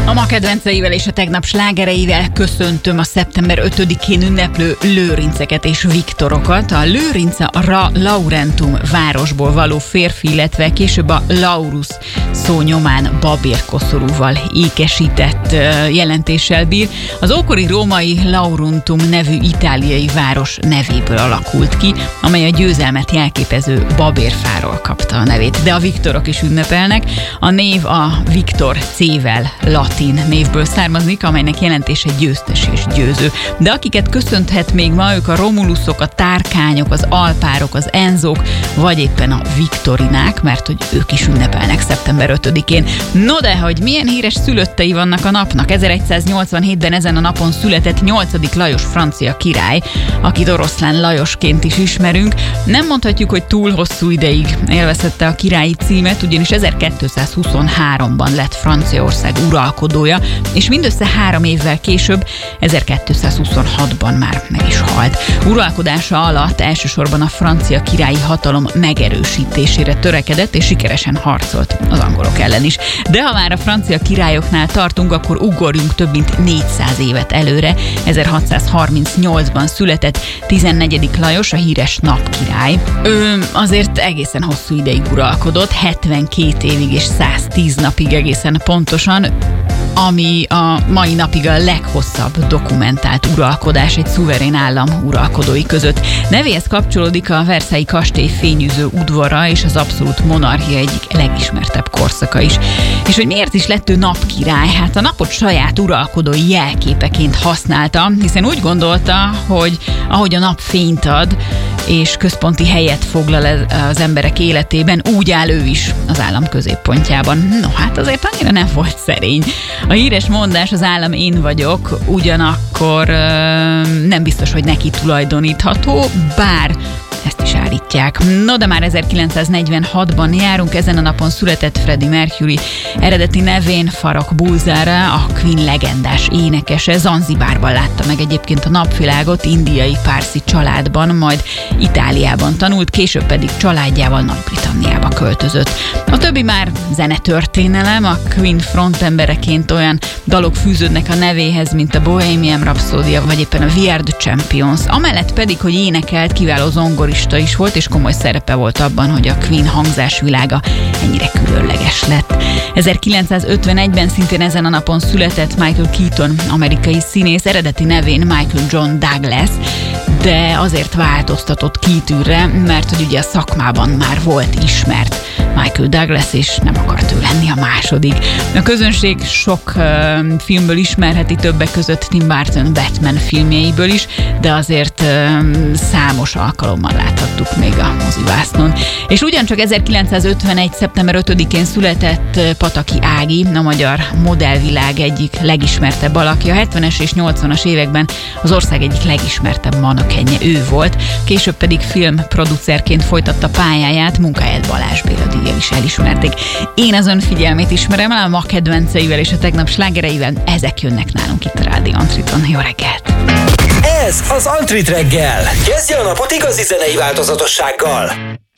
A ma kedvenceivel és a tegnap slágereivel köszöntöm a szeptember 5-én ünneplő Lőrinceket és Viktorokat. A Lőrince a Laurentum városból való férfi, illetve később a Laurus szó nyomán babérkoszorúval ékesített jelentéssel bír. Az ókori római Laurentum nevű itáliai város nevéből alakult ki, amely a győzelmet jelképező babérfáról kapta a nevét. De a Viktorok is ünnepelnek. A név a Viktor C-vel latin névből származik, amelynek jelentése győztes és győző. De akiket köszönhet még ma, ők a Romulusok, a Tárkányok, az Alpárok, az Enzók, vagy éppen a Viktorinák, mert hogy ők is ünnepelnek szeptember 5-én. No de, hogy milyen híres szülöttei vannak a napnak. 1187-ben ezen a napon született 8. Lajos francia király, akit Oroszlán Lajosként is ismerünk. Nem mondhatjuk, hogy túl hosszú ideig élvezhette a királyi címet, ugyanis 1223-ban lett Franciaország uralkodója, és mindössze 3 évvel később, 1226-ban már meg is halt. Uralkodása alatt elsősorban a francia királyi hatalom megerősítésére törekedett, és sikeresen harcolt az angolok ellen is. De ha már a francia királyoknál tartunk, akkor ugorjunk több mint 400 évet előre. 1638-ban született 14. Lajos, a híres napkirály. Ő azért egészen hosszú ideig uralkodott, 72 évig és 110 napig egészen pontosan, ami a mai napig a leghosszabb dokumentált uralkodás egy szuverén állam uralkodói között. Nevéhez kapcsolódik a Versailles kastély fényűző udvara és az abszolút monarchia egyik legismertebb korszaka is. És hogy miért is lett ő napkirály? Hát a napot saját uralkodói jelképeként használta, hiszen úgy gondolta, hogy ahogy a nap fényt ad, és központi helyet foglal az emberek életében, úgy áll ő is az állam középpontjában. No, hát azért annyira nem volt szerény. A híres mondás, az állam én vagyok, ugyanakkor nem biztos, hogy neki tulajdonítható, bár ezt is állítják. No, de már 1946-ban járunk, ezen a napon született Freddie Mercury, eredeti nevén Farrokh Bulsara, a Queen legendás énekese. Zanzibárban látta meg egyébként a napvilágot, indiai pársi családban, majd Itáliában tanult, később pedig családjával Nagy-Britanniába költözött. A többi már zenetörténelem, a Queen frontembereként olyan dalok fűződnek a nevéhez, mint a Bohemian Rhapsody, vagy éppen a We Are The Champions. Amellett pedig, hogy énekelt, kiváló zongorista is volt, és komoly szerepe volt abban, hogy a Queen hangzásvilága ennyire különleges lett. 1951-ben szintén ezen a napon született Michael Keaton, amerikai színész, eredeti nevén Michael John Douglas, de azért változtatott Keatonre, mert hogy ugye a szakmában már volt ismert Michael Douglas, és nem akart ő lenni a második. A közönség sok filmből ismerheti, többek között Tim Burton Batman filmjeiből is, de azért számos alkalommal láthattuk még a mozivásznon. És ugyancsak 1951. szeptember 5-én született Pataki Ági, a magyar modellvilág egyik legismertebb alakja. 70-es és 80-as években az ország egyik legismertebb manökenje ő volt, később pedig filmproducerként folytatta pályáját, munkáját Balázs Béla díjjal is elismerték. Én az ön figyelmét ismerem el, a ma kedvenceivel és a tegnap slágereivel, ezek jönnek nálunk itt a Rádió Antriton. Jó reggelt! Ez az Antrit reggel. Kezdje a napot igazi zenei változatossággal.